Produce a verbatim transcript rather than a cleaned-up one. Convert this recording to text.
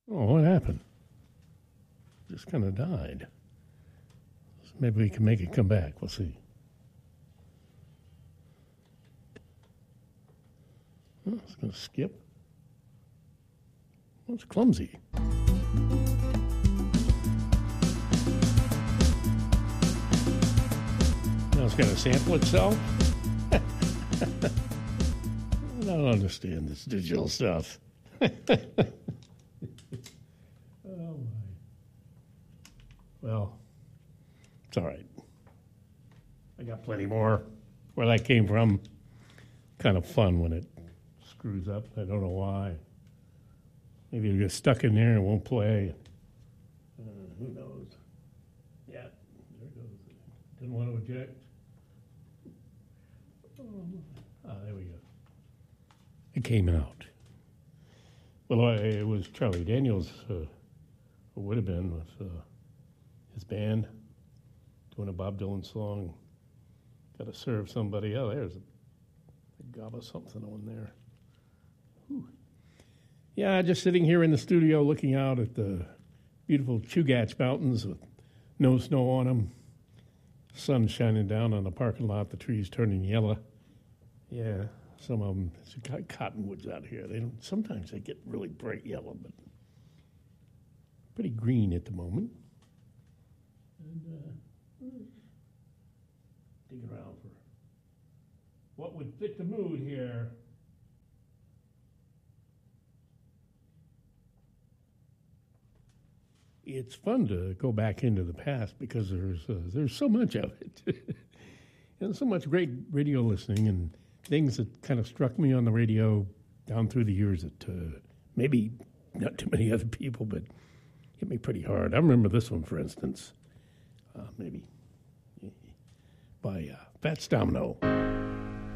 Oh, what happened? Just kind of died. So maybe we can make it come back. We'll see. Oh, it's going to skip. Well, it's clumsy. Now it's going to sample itself. I don't understand this digital stuff. Oh, my. Well, it's all right. I got plenty more. Where that came from, kind of fun when it screws up. I don't know why. Maybe it gets stuck in there and won't play. Uh, who knows? Yeah, there it goes. Didn't want to eject. Oh, ah, there we go. It came out. Well, I, it was Charlie Daniels, uh, or would have been, with uh, his band doing a Bob Dylan song. Got to serve somebody. Oh, there's a, a gob of something on there. Whew. Yeah, just sitting here in the studio looking out at the beautiful Chugach Mountains with no snow on them. Sun shining down on the parking lot, the trees turning yellow. Yeah, some of them, it's cottonwoods out here. They don't, sometimes they get really bright yellow, but pretty green at the moment. And uh, digging around for what would fit the mood here. It's fun to go back into the past because there's uh, there's so much of it, and so much great radio listening and things that kind of struck me on the radio down through the years that uh, maybe not too many other people, but hit me pretty hard. I remember this one, for instance, uh, maybe by uh, Fats Domino.